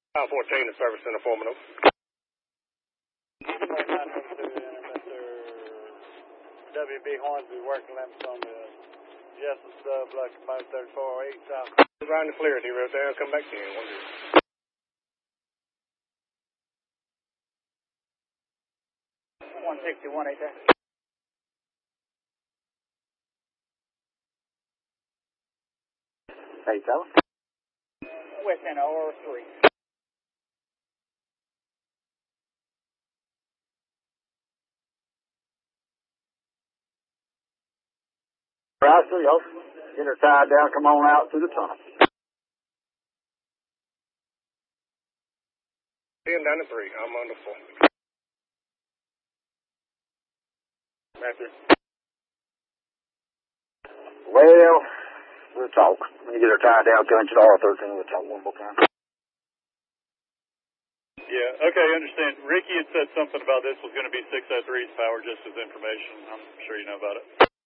14, the service center foreman. WB Hornsby working limits on the Jessup sub, like about 3408 south. Riding the clear, he wrote down, come back to you. 161, ain't that? Hey, fella. West End OR3. Right, so y'all get her tied down, come on out to the tunnel. 10 down to 3, I'm on the 4. Matthew. Well, we'll talk. When you get her tied down, come into the R13, we'll talk one more time. Yeah, okay, I understand. Ricky had said something about this was going to be 603's power, just as information. I'm sure you know about it.